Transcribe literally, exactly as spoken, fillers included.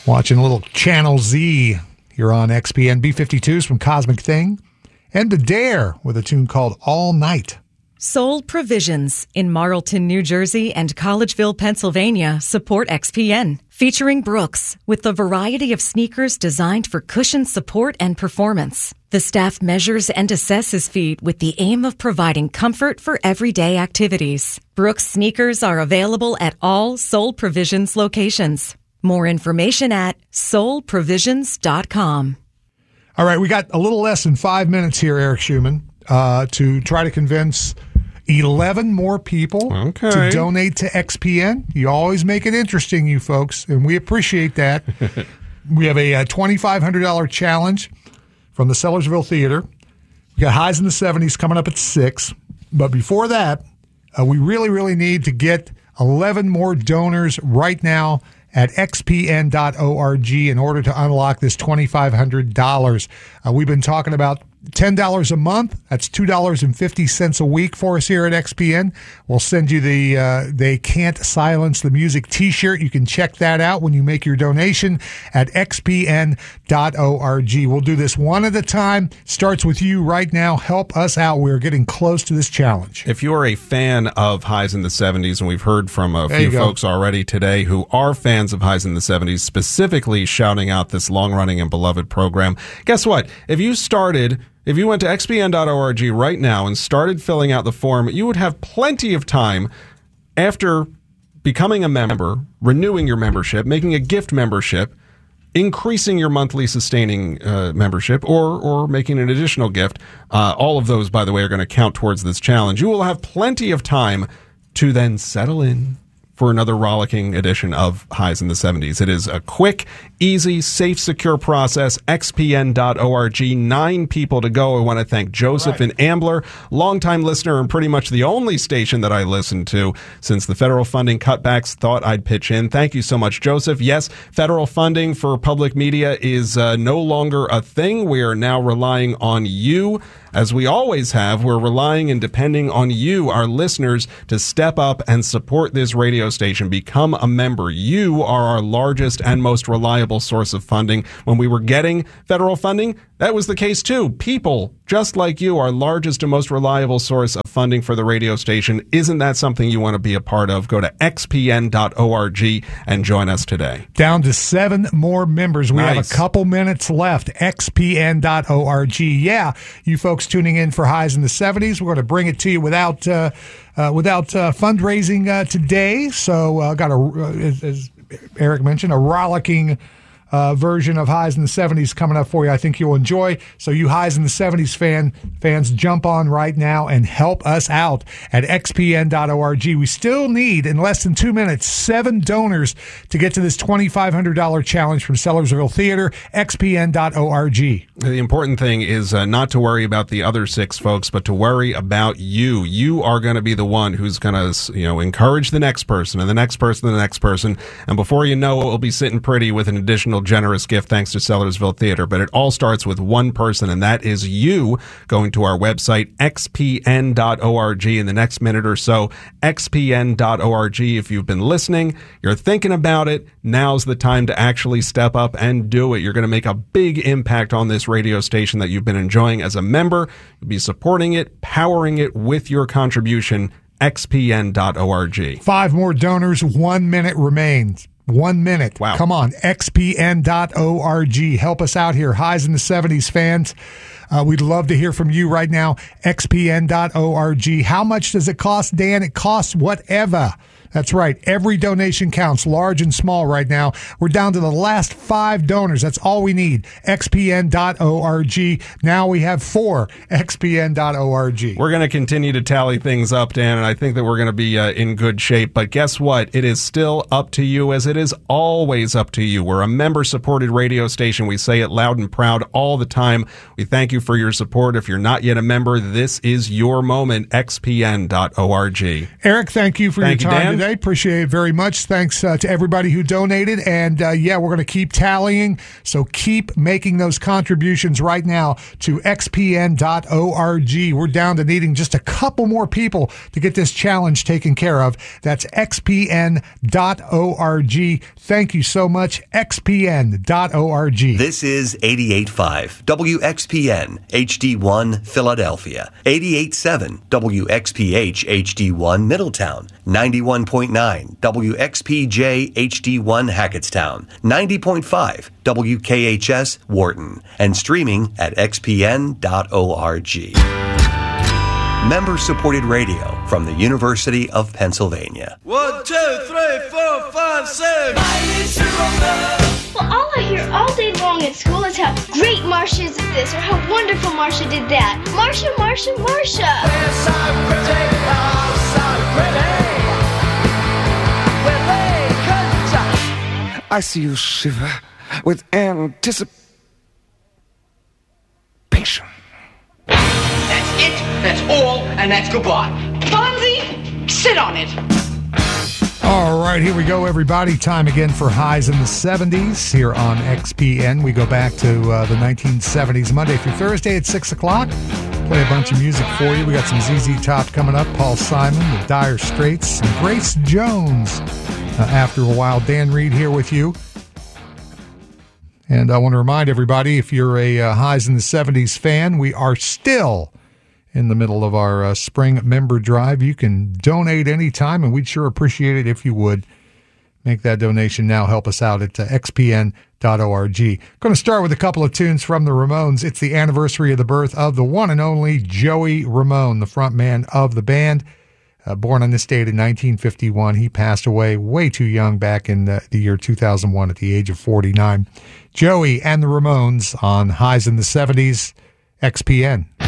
Watching a little Channel Z here on X P N. B fifty-twos from Cosmic Thing. And the Dare with a tune called All Night. Soul Provisions in Marlton, New Jersey and Collegeville, Pennsylvania support X P N. Featuring Brooks with the variety of sneakers designed for cushion support and performance. The staff measures and assesses feet with the aim of providing comfort for everyday activities. Brooks sneakers are available at all Soul Provisions locations. More information at soul provisions dot com. All right, we got a little less than five minutes here, Eric Schumann, uh, to try to convince eleven more people okay. to donate to X P N. You always make it interesting, you folks, and we appreciate that. We have a, a twenty-five hundred dollars challenge from the Sellersville Theater. We got Highs in the seventies coming up at six. But before that, uh, we really, really need to get eleven more donors right now at x p n dot org in order to unlock this twenty-five hundred dollars. Uh, we've been talking about ten dollars a month. That's two dollars and fifty cents a week for us here at X P N. We'll send you the uh, They Can't Silence the Music t-shirt. You can check that out when you make your donation at x p n dot org. We'll do this one at a time. Starts with you right now. Help us out. We're getting close to this challenge. If you're a fan of Highs in the seventies, and we've heard from a There few you go. folks already today who are fans of Highs in the seventies, specifically shouting out this long-running and beloved program, guess what? If you started... If you went to x p n dot org right now and started filling out the form, you would have plenty of time after becoming a member, renewing your membership, making a gift membership, increasing your monthly sustaining uh, membership, or or making an additional gift. Uh, all of those, by the way, are going to count towards this challenge. You will have plenty of time to then settle in for another rollicking edition of Highs in the seventies. It is a quick, easy, safe, secure process. x p n dot org. Nine people to go. I want to thank Joseph right. in Ambler, longtime listener and pretty much the only station that I listen to since the federal funding cutbacks. Thought I'd pitch in. Thank you so much, Joseph. Yes, federal funding for public media is uh, no longer a thing. We are now relying on you. As we always have, we're relying and depending on you, our listeners, to step up and support this radio station. Become a member. You are our largest and most reliable source of funding. When we were getting federal funding, that was the case too. People, just like you, our largest and most reliable source of funding for the radio station. Isn't that something you want to be a part of? Go to x p n dot org and join us today. Down to seven more members. We Nice. have a couple minutes left. x p n dot org. Yeah, you folks tuning in for Highs in the seventies. We're going to bring it to you without uh, uh, without uh, fundraising uh, today. So uh, got a, uh, as, as Eric mentioned, a rollicking Uh, version of Highs in the seventies coming up for you. I think you'll enjoy. So you Highs in the seventies fan fans, jump on right now and help us out at x p n dot org. We still need, in less than two minutes, seven donors to get to this twenty-five hundred dollars challenge from Sellersville Theater. x p n dot org. The important thing is uh, not to worry about the other six folks, but to worry about you. You are going to be the one who's going to, you know, encourage the next person and the next person and the next person. And before you know it, we'll be sitting pretty with an additional generous gift thanks to Sellersville Theater. But it all starts with one person, and that is you going to our website, x p n dot org, in the next minute or so. x p n dot org. If you've been listening, you're thinking about it, now's the time to actually step up and do it. You're going to make a big impact on this radio station that you've been enjoying as a member. You'll be supporting it, powering it with your contribution. x p n dot org. Five more donors. One minute remains. One minute. Wow. Come on. x p n dot org. Help us out here. Highs in the seventies fans. Uh, we'd love to hear from you right now. x p n dot org. How much does it cost, Dan? It costs whatever. That's right. Every donation counts, large and small right now. We're down to the last five donors. That's all we need. x p n dot org. Now we have four. x p n dot org. We're going to continue to tally things up, Dan, and I think that we're going to be uh, in good shape. But guess what? It is still up to you, as it is always up to you. We're a member-supported radio station. We say it loud and proud all the time. We thank you for your support. If you're not yet a member, this is your moment. x p n dot org. Eric, thank you for Thank you, your time Dan. today. today. Appreciate it very much. Thanks uh, to everybody who donated. And, uh, yeah, we're going to keep tallying. So keep making those contributions right now to x p n dot org. We're down to needing just a couple more people to get this challenge taken care of. That's x p n dot org. Thank you so much, x p n dot org. This is eighty-eight point five W X P N H D one Philadelphia, eighty-eight point seven W X P H H D one Middletown, ninety-one point nine W X P J H D one Hackettstown, ninety point five W K H S Wharton, and streaming at x p n dot org. Member-supported radio from the University of Pennsylvania. One, two, three, four, five, six. Well, all I hear all day long at school is how great Marsha is at this, or how wonderful Marsha did that. Marsha, Marsha, Marsha. We're so pretty, oh, so pretty. We're very good. I see you shiver with anticipation. That's it, that's all, and that's goodbye. Fonzie, sit on it. All right, here we go, everybody. Time again for Highs in the seventies here on X P N. We go back to uh, the nineteen seventies, Monday through Thursday at six o'clock. Play a bunch of music for you. We got some Z Z Top coming up, Paul Simon, the Dire Straits, and Grace Jones. Uh, after a while, Dan Reed here with you. And I want to remind everybody, if you're a uh, Highs in the seventies fan, we are still in the middle of our uh, spring member drive. You can donate anytime, and we'd sure appreciate it if you would. Make that donation now. Help us out at uh, x p n dot org. Going to start with a couple of tunes from the Ramones. It's the anniversary of the birth of the one and only Joey Ramone, the front man of the band. Uh, born on this date in nineteen fifty-one, he passed away way too young back in the, the year two thousand one at the age of forty-nine. Joey and the Ramones on Highs in the seventies, X P N.